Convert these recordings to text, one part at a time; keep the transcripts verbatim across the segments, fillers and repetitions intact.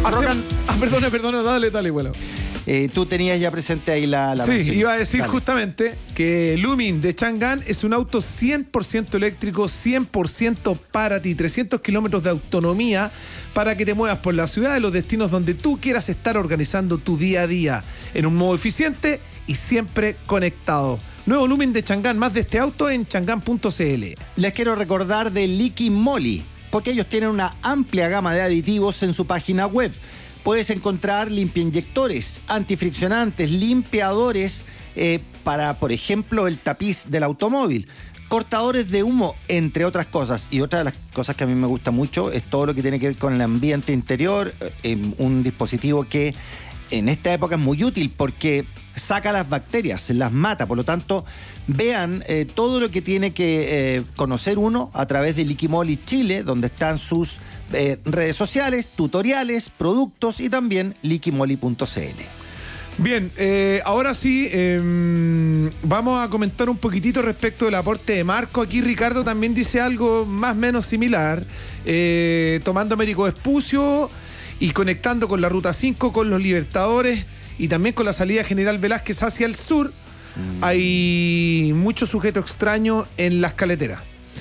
Hace, and, ah, perdona, perdona, dale, dale, bueno. Eh, tú tenías ya presente ahí la, la Sí, mención. iba a decir Dale. justamente que Lumin de Chang'an es un auto cien por ciento eléctrico, cien por ciento para ti, trescientos kilómetros de autonomía para que te muevas por la ciudad de los destinos donde tú quieras estar organizando tu día a día en un modo eficiente y siempre conectado. Nuevo Lumin de Chang'an, más de este auto en chang'an punto c l. Les quiero recordar de Liqui Moly, porque ellos tienen una amplia gama de aditivos en su página web. Puedes encontrar limpiainyectores, antifriccionantes, limpiadores eh, para, por ejemplo, el tapiz del automóvil, cortadores de humo, entre otras cosas. Y otra de las cosas que a mí me gusta mucho es todo lo que tiene que ver con el ambiente interior, eh, un dispositivo que en esta época es muy útil porque saca las bacterias, las mata. Por lo tanto, vean eh, todo lo que tiene que eh, conocer uno a través de Liqui Moly Chile, donde están sus eh, redes sociales, tutoriales, productos y también liqui moly punto c l. Bien, eh, ahora sí, eh, vamos a comentar un poquitito respecto del aporte de Marco. Aquí Ricardo también dice algo más o menos similar, eh, tomando Américo Vespucio y conectando con la Ruta cinco, con los Libertadores y también con la salida General Velázquez hacia el sur. Mm. Hay mucho sujeto extraño en las caleteras.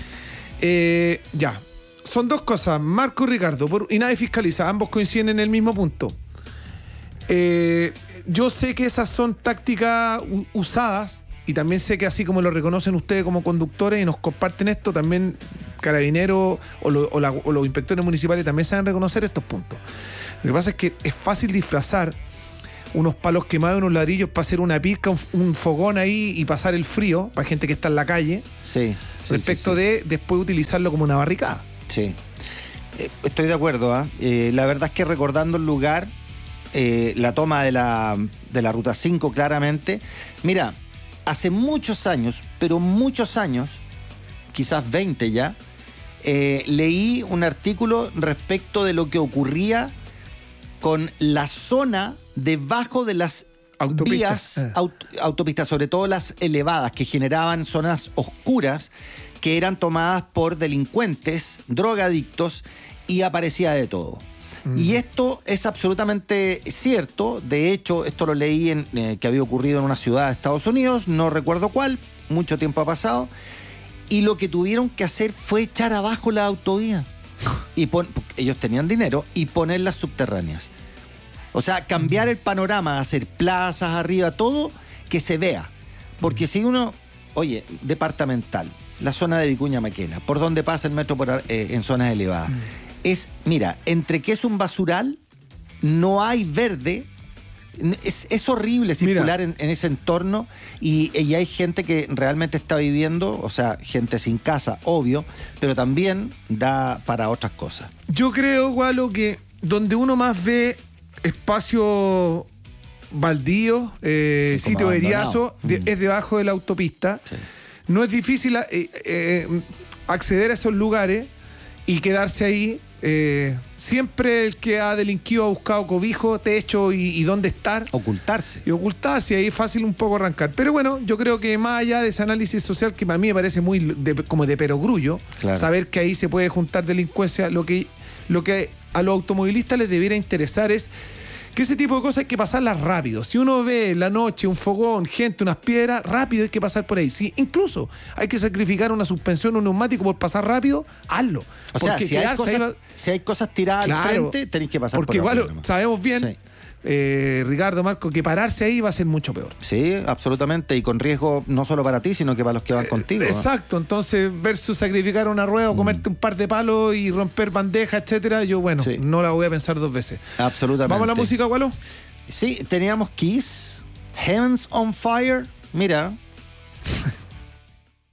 Eh, ya, son dos cosas, Marco y Ricardo, por, y nadie fiscaliza, ambos coinciden en el mismo punto. Eh, yo sé que esas son tácticas u- usadas y también sé que así como lo reconocen ustedes como conductores y nos comparten esto, también Carabineros o, lo, o, la, o los inspectores municipales también saben reconocer estos puntos. Lo que pasa es que es fácil disfrazar unos palos quemados, unos ladrillos para hacer una pizca, un, un fogón ahí y pasar el frío para gente que está en la calle. Sí. sí respecto sí, sí. de después utilizarlo como una barricada. Sí. Eh, estoy de acuerdo. ¿eh? Eh, la verdad es que recordando el lugar, eh, la toma de la, de la Ruta cinco claramente. Mira, hace muchos años, pero muchos años, quizás veinte ya, eh, leí un artículo respecto de lo que ocurría con la zona debajo de las Autopistas. vías, Eh. aut, autopistas, sobre todo las elevadas, que generaban zonas oscuras que eran tomadas por delincuentes, drogadictos, y aparecía de todo. Mm. Y esto es absolutamente cierto. De hecho, esto lo leí en, eh, que había ocurrido en una ciudad de Estados Unidos, no recuerdo cuál, mucho tiempo ha pasado, y lo que tuvieron que hacer fue echar abajo la autovía. Y pon, ellos tenían dinero, y ponerlas subterráneas. O sea, cambiar el panorama, hacer plazas arriba, todo que se vea. Porque si uno, oye, departamental, la zona de Vicuña Maquena, por donde pasa el metro por, eh, en zonas elevadas, mm. es, mira, entre que es un basural, no hay verde. Es, es horrible circular en, en ese entorno y, y hay gente que realmente está viviendo, o sea, gente sin casa, obvio, pero también da para otras cosas. Yo creo, Gualo, que donde uno más ve espacio baldío, eh, sí, sitio eriazo, de, mm. es debajo de la autopista. Sí. No es difícil eh, eh, acceder a esos lugares y quedarse ahí. Eh, siempre el que ha delinquido ha buscado cobijo, techo y, y dónde estar. Ocultarse. Y ocultarse, ahí es fácil un poco arrancar. Pero bueno, yo creo que más allá de ese análisis social, que para mí me parece muy de, como de perogrullo, claro. saber que ahí se puede juntar delincuencia, lo que, lo que a los automovilistas les debiera interesar es que ese tipo de cosas hay que pasarlas rápido. Si uno ve en la noche un fogón, gente, unas piedras, rápido hay que pasar por ahí. Si incluso hay que sacrificar una suspensión, un neumático por pasar rápido, hazlo. O sea, si hay, cosas, va... si hay cosas tiradas claro, al frente, tenéis que pasar porque por igual bueno, sabemos bien, sí. eh, Ricardo, Marco, que pararse ahí va a ser mucho peor. Sí, absolutamente, y con riesgo no solo para ti, sino que para los que van eh, contigo. Exacto, ¿no? Entonces versus sacrificar una rueda o comerte mm. un par de palos y romper bandejas, etcétera, yo bueno, sí. no la voy a pensar dos veces. Absolutamente. ¿Vamos a la música, Gualo? Sí, teníamos Kiss, Heavens on Fire, mira...